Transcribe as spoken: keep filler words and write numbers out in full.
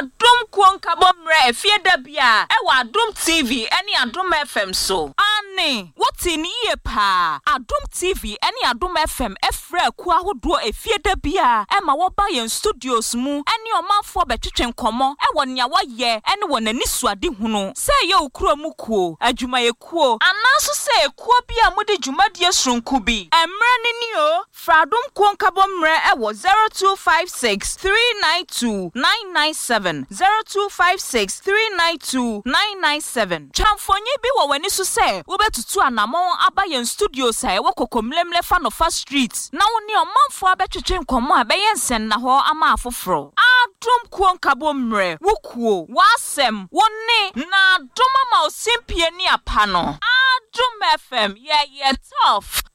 Adom Kuonkabo Mre efie da bia e wa Adom T V ene Adom F M so. Ani, woti ni ye pa. Adom T V ene Adom F M efre ku ahodo efie da bia e ma wo ba yen studios mu ene omanfo betwetwe nkomo e wo nya wo ye ene wo nani suade hunu. Se ye okuro mu kuo, adwuma ye kuo. Anaso se kuo bia mu de dwumadie sronku bi. Emre ni ni o, fra Adom Kuonkabo Mre e wo zero two five six three nine two nine nine seven zero two five six three nine two nine nine seven. Chamfonye bi wo wani so se wo betutu anamon aba yen studio sa e wo kokomlemle fa no fa street na wo ne omanfo abetwetwe nkomo abeyen sen na ho ama afoforo. Adom Kuonkabo Mre wo kuo wasem wo ne na Adom ma osimpie ni apa no. Adom F M yeah yeah tough.